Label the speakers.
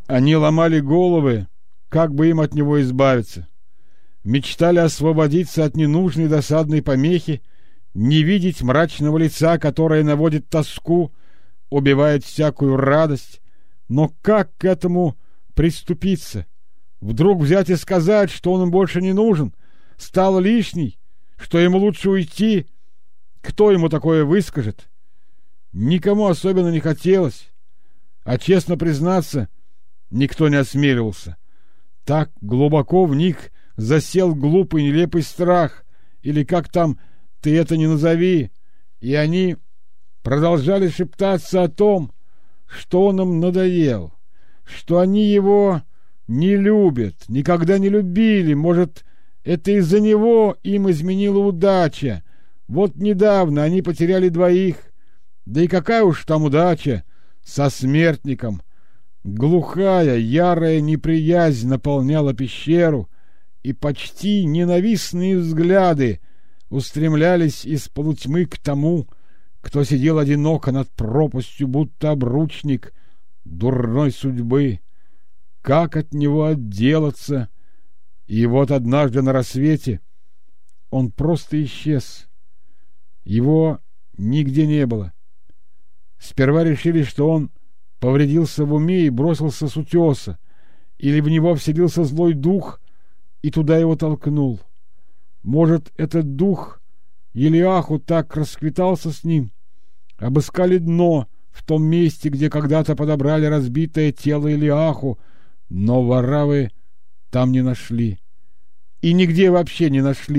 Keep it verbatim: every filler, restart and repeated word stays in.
Speaker 1: Они ломали головы, как бы им от него избавиться. Мечтали освободиться от ненужной досадной помехи, не видеть мрачного лица, которое наводит тоску, убивает всякую радость. Но как к этому приступиться? Вдруг взять и сказать, что он им больше не нужен, стал лишний, что ему лучше уйти? Кто ему такое выскажет? Никому особенно не хотелось, а, честно признаться, никто не осмеливался. Так глубоко в них засел глупый нелепый страх, или как там ты это ни назови, и они продолжали шептаться о том, что он им надоел, что они его не любят, никогда не любили, может, это из-за него им изменила удача. Вот недавно они потеряли двоих, да и какая уж там удача со смертником. Глухая, ярая неприязнь наполняла пещеру, и почти ненавистные взгляды устремлялись из полутьмы к тому, кто сидел одиноко над пропастью, будто обручник дурной судьбы. Как от него отделаться? И вот однажды на рассвете он просто исчез. Его нигде не было. Сперва решили, что он повредился в уме и бросился с утеса, или в него вселился злой дух и туда его толкнул. Может, этот дух Елиаху так расквитался с ним. Обыскали дно в том месте, где когда-то подобрали разбитое тело Елиаху, но Варавы там не нашли. И нигде вообще не нашли.